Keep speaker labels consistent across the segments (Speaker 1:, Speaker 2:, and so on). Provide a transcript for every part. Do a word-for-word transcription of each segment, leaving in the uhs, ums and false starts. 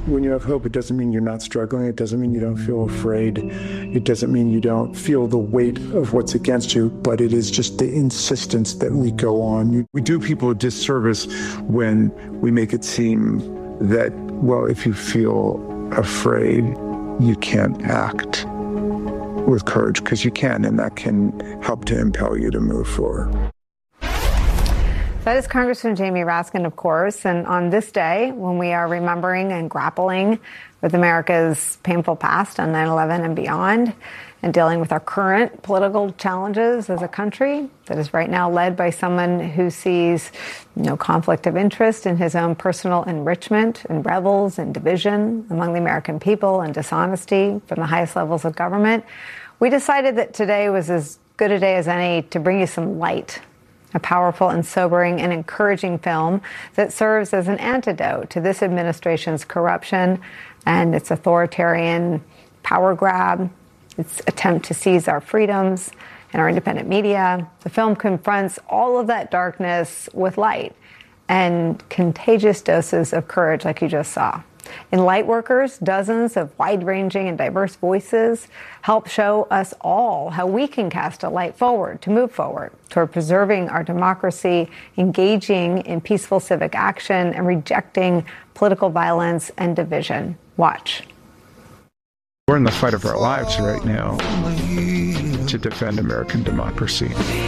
Speaker 1: When you have hope, it doesn't mean you're not struggling. It doesn't mean you don't feel afraid. It doesn't mean you don't feel the weight of what's against you, but it is just the insistence that we go on. We do people a disservice when we make it seem that, well, if you feel afraid, you can't act with courage, because you can, and that can help to impel you to move forward.
Speaker 2: That is Congressman Jamie Raskin, of course, and on this day, when we are remembering and grappling with America's painful past on nine eleven and beyond, and dealing with our current political challenges as a country that is right now led by someone who sees no conflict of interest in his own personal enrichment and revels and division among the American people and dishonesty from the highest levels of government, we decided that today was as good a day as any to bring you some light. A powerful and sobering and encouraging film that serves as an antidote to this administration's corruption and its authoritarian power grab, its attempt to seize our freedoms and our independent media. The film confronts all of that darkness with light and contagious doses of courage, like you just saw. In Lightworkers, dozens of wide-ranging and diverse voices help show us all how we can cast a light forward to move forward toward preserving our democracy, engaging in peaceful civic action, and rejecting political violence and division. Watch.
Speaker 1: We're in the fight of our lives right now to defend American democracy.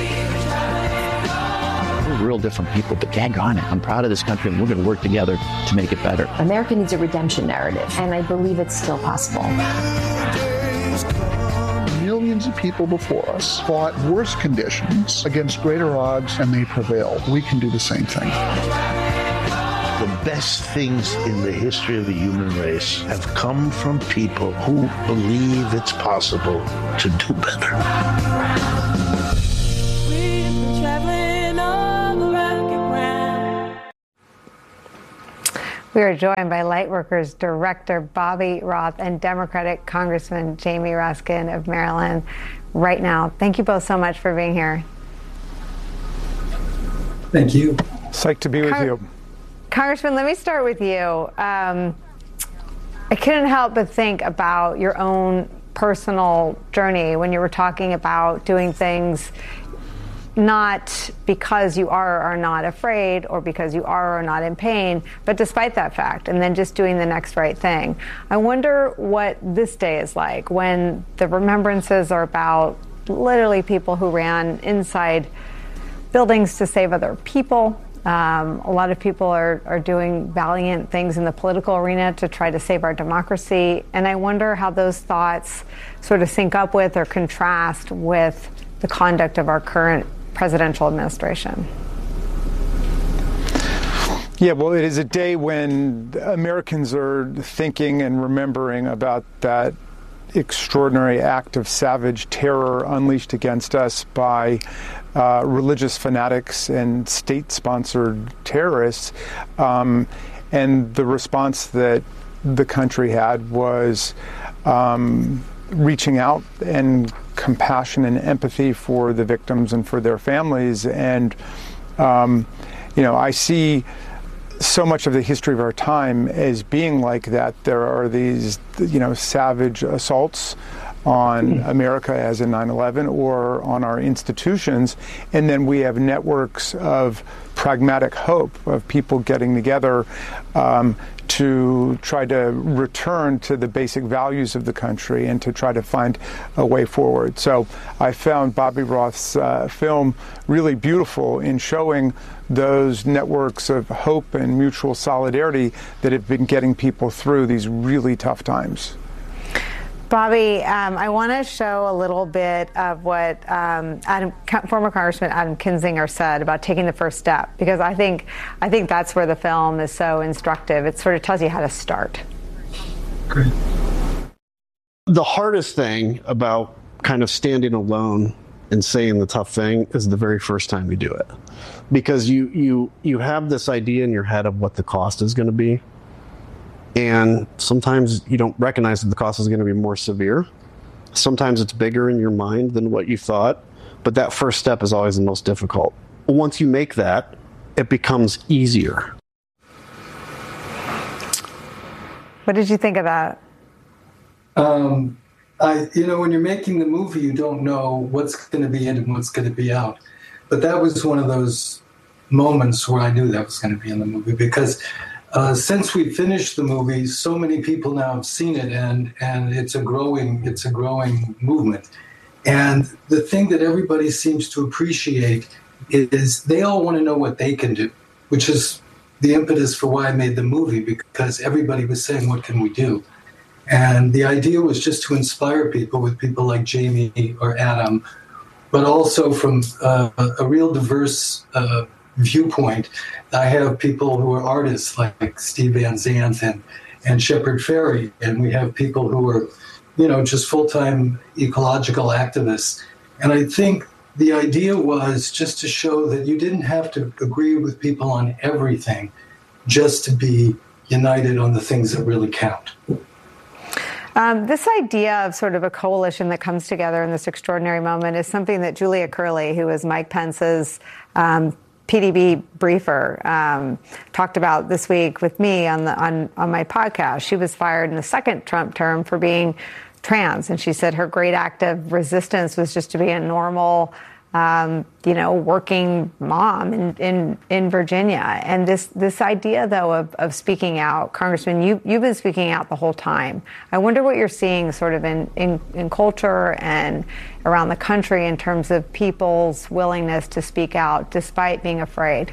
Speaker 3: We're real different people, but daggone it, I'm proud of this country, and we're going to work together to make it better.
Speaker 4: America needs a redemption narrative, and I believe it's still possible.
Speaker 5: Millions of people before us fought worse conditions against greater odds, and they prevailed. We can do the same thing.
Speaker 6: The best things in the history of the human race have come from people who believe it's possible to do better.
Speaker 2: We are joined by Lightworkers Director Bobby Roth and Democratic Congressman Jamie Raskin of Maryland right now. Thank you both so much for being here.
Speaker 7: Thank you.
Speaker 1: Psyched to be with
Speaker 2: Con-
Speaker 1: you.
Speaker 2: Congressman, let me start with you. Um, I couldn't help but think about your own personal journey when you were talking about doing things not because you are or are not afraid or because you are or are not in pain, but despite that fact, and then just doing the next right thing. I wonder what this day is like when the remembrances are about literally people who ran inside buildings to save other people. Um, a lot of people are, are doing valiant things in the political arena to try to save our democracy. And I wonder how those thoughts sort of sync up with or contrast with the conduct of our current presidential administration.
Speaker 1: Yeah, well, it is a day when Americans are thinking and remembering about that extraordinary act of savage terror unleashed against us by uh, religious fanatics and state-sponsored terrorists. Um, and the response that the country had was um, reaching out and compassion and empathy for the victims and for their families. And, um, you know, I see so much of the history of our time as being like that. There are these, you know, savage assaults on America as in nine eleven or on our institutions. And then we have networks of pragmatic hope of people getting together um, to try to return to the basic values of the country and to try to find a way forward. So I found Bobby Roth's uh, film really beautiful in showing those networks of hope and mutual solidarity that have been getting people through these really tough times.
Speaker 2: Bobby, um, I want to show a little bit of what um, Adam, former Congressman Adam Kinzinger said about taking the first step, because I think I think that's where the film is so instructive. It sort of tells you how to start.
Speaker 7: Great.
Speaker 8: The hardest thing about kind of standing alone and saying the tough thing is the very first time you do it, because you you you have this idea in your head of what the cost is going to be. And sometimes you don't recognize that the cost is going to be more severe. Sometimes it's bigger in your mind than what you thought. But that first step is always the most difficult. Once you make that, it becomes easier.
Speaker 2: What did you think of that?
Speaker 7: Um, I, you know, when you're making the movie, you don't know what's going to be in and what's going to be out. But that was one of those moments where I knew that was going to be in the movie, because uh, since we finished the movie, so many people now have seen it, and and it's a growing it's a growing movement. And the thing that everybody seems to appreciate is they all want to know what they can do, which is the impetus for why I made the movie, because everybody was saying, what can we do? And the idea was just to inspire people with people like Jamie or Adam, but also from uh, a real diverse uh, viewpoint. I have people who are artists like Steve Van Zandt and, and Shepard Fairey, and we have people who are, you know, just full-time ecological activists. And I think the idea was just to show that you didn't have to agree with people on everything just to be united on the things that really count.
Speaker 2: Um, this idea of sort of a coalition that comes together in this extraordinary moment is something that Julia Curley, who is Mike Pence's um, P D B briefer, um, talked about this week with me on the on, on my podcast. She was fired in the second Trump term for being trans, and she said her great act of resistance was just to be a normal, um, you know, working mom in, in, in Virginia. And this this idea, though, of, of speaking out, Congressman, you, you've been speaking out the whole time. I wonder what you're seeing sort of in, in, in culture and around the country in terms of people's willingness to speak out despite being afraid.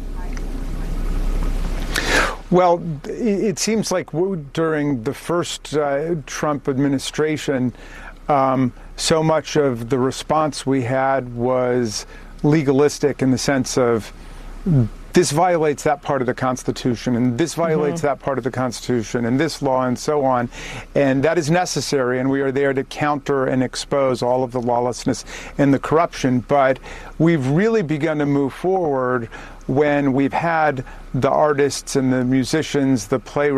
Speaker 1: Well, it seems like during the first uh, Trump administration, um, so much of the response we had was legalistic in the sense of this violates that part of the Constitution, and this violates mm-hmm. that part of the Constitution, and this law, and so on. And that is necessary, and we are there to counter and expose all of the lawlessness and the corruption. But we've really begun to move forward when we've had the artists and the musicians, the playwrights,